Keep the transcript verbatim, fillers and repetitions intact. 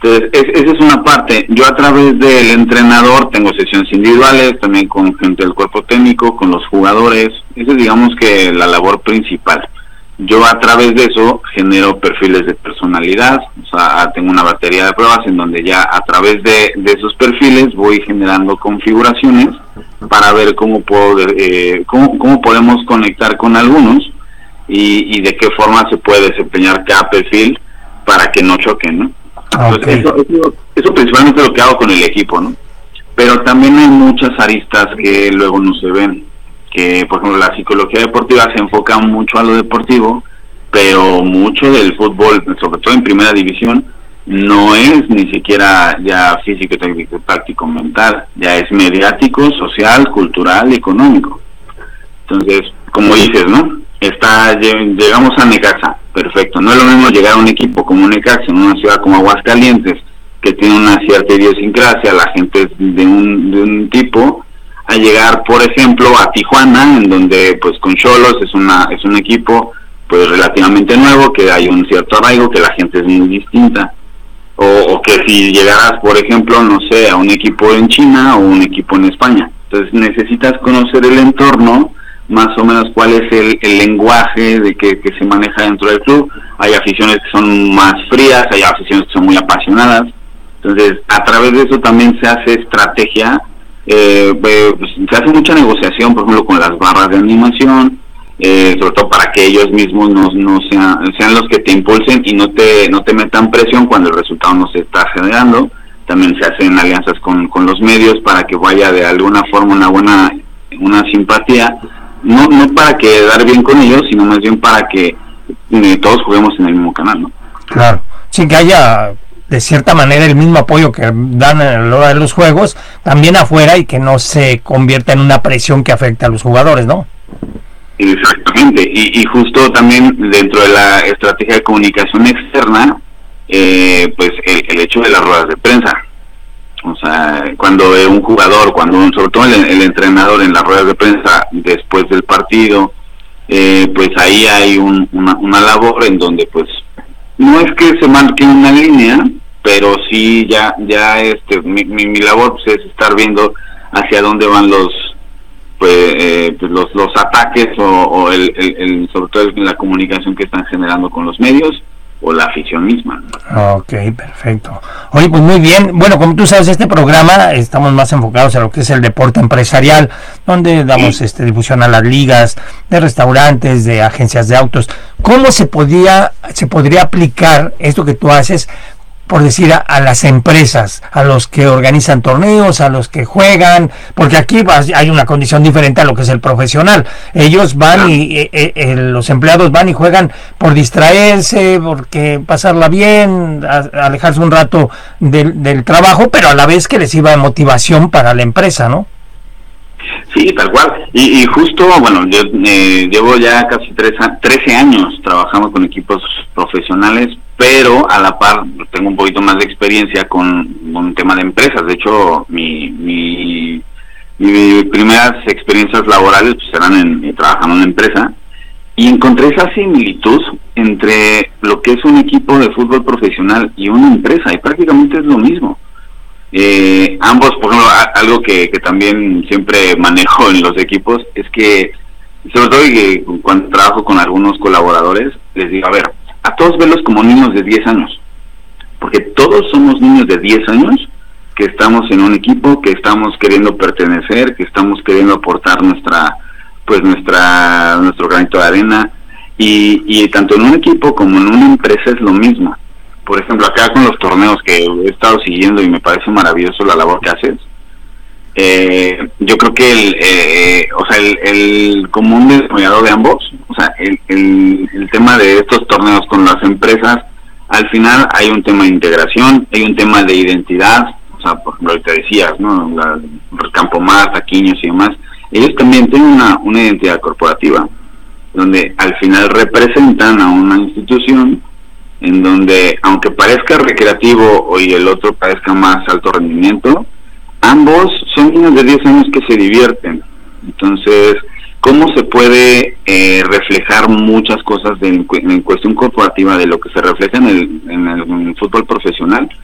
Entonces, es, esa es una parte. Yo a través del entrenador tengo sesiones individuales, también con gente del cuerpo técnico, con los jugadores. Esa es, digamos, que la labor principal. Yo a través de eso genero perfiles de personalidad, o sea, tengo una batería de pruebas en donde ya a través de, de esos perfiles voy generando configuraciones para ver cómo puedo, eh, cómo, cómo podemos conectar con algunos y, y de qué forma se puede desempeñar cada perfil para que no choquen, ¿no? Okay. Entonces, eso, eso, eso principalmente es lo que hago con el equipo, ¿no? Pero también hay muchas aristas que luego no se ven. Que por ejemplo la psicología deportiva se enfoca mucho a lo deportivo, pero mucho del fútbol, sobre todo en primera división, no es ni siquiera ya físico, técnico, táctico, mental, ya es mediático, social, cultural y económico. Entonces, como dices, ¿no? Está, llegamos a Necaxa, perfecto, no es lo mismo llegar a un equipo como Necaxa en una ciudad como Aguascalientes, que tiene una cierta idiosincrasia, la gente es de un, de un tipo, a llegar, por ejemplo, a Tijuana, en donde pues con Xolos es una es un equipo pues relativamente nuevo, que hay un cierto arraigo, que la gente es muy distinta, o, o que si llegaras, por ejemplo, no sé, a un equipo en China o un equipo en España. Entonces necesitas conocer el entorno, más o menos cuál es el, el lenguaje de que, que se maneja dentro del club. Hay aficiones que son más frías, hay aficiones que son muy apasionadas. Entonces, a través de eso también se hace estrategia. Eh, pues, se hace mucha negociación, por ejemplo, con las barras de animación, eh, sobre todo para que ellos mismos no, no sean, sean los que te impulsen y no te no te metan presión cuando el resultado no se está generando. También se hacen alianzas con, con los medios para que vaya de alguna forma una buena una simpatía, no no para quedar bien con ellos, sino más bien para que eh, todos juguemos en el mismo canal, ¿no? Claro, sin que haya de cierta manera el mismo apoyo que dan a la hora de los juegos también afuera y que no se convierta en una presión que afecte a los jugadores, ¿no? Exactamente, y, y justo también dentro de la estrategia de comunicación externa, eh, pues el, el hecho de las ruedas de prensa, o sea, cuando un jugador, cuando un, sobre todo el, el entrenador en las ruedas de prensa después del partido, eh, pues ahí hay un, una, una labor en donde pues no es que se marque una línea, pero sí ya ya este mi, mi, mi labor pues, es estar viendo hacia dónde van los pues, eh, pues los los ataques o, o el, el, el sobre todo la comunicación que están generando con los medios o la afición misma. Ok, perfecto. Oye, pues muy bien. Bueno, como tú sabes, este programa estamos más enfocados a lo que es el deporte empresarial, donde damos sí. este difusión a las ligas de restaurantes, de agencias de autos. ¿Cómo se podía se podría aplicar esto que tú haces, por decir, a, a las empresas, a los que organizan torneos, a los que juegan? Porque aquí vas, hay una condición diferente a lo que es el profesional. Ellos van y eh, eh, los empleados van y juegan por distraerse, porque pasarla bien, a, a alejarse un rato del, del trabajo, pero a la vez que les sirva de motivación para la empresa, ¿no? Sí, tal cual. Y, y justo, bueno, yo eh, llevo ya casi trece años trabajando con equipos profesionales, pero a la par tengo un poquito más de experiencia con un tema de empresas. De hecho, mi, mi, mis primeras experiencias laborales pues, eran en, trabajando en una empresa, y encontré esa similitud entre lo que es un equipo de fútbol profesional y una empresa, y prácticamente es lo mismo. Eh, ambos, por ejemplo, algo que, que también siempre manejo en los equipos es que, sobre todo que cuando trabajo con algunos colaboradores, les digo, a ver, a todos verlos como niños de diez años, porque todos somos niños de diez años que estamos en un equipo, que estamos queriendo pertenecer, que estamos queriendo aportar nuestra, pues nuestra, nuestro granito de arena, y, y tanto en un equipo como en una empresa es lo mismo. Por ejemplo, acá con los torneos que he estado siguiendo y me parece maravilloso la labor que haces, eh, yo creo que el, eh, o sea, el, el común denominador de ambos, o sea, el, el, el tema de estos torneos con las empresas, al final hay un tema de integración, hay un tema de identidad, o sea, por ejemplo, te decías, ¿no? La, Campo Más, Taquiños y demás, ellos también tienen una, una identidad corporativa, donde al final representan a una institución en donde, aunque parezca recreativo y el otro parezca más alto rendimiento, ambos son niños de diez años que se divierten. Entonces, ¿cómo se puede eh, reflejar muchas cosas de, en cuestión corporativa de lo que se refleja en el, en el, en el fútbol profesional?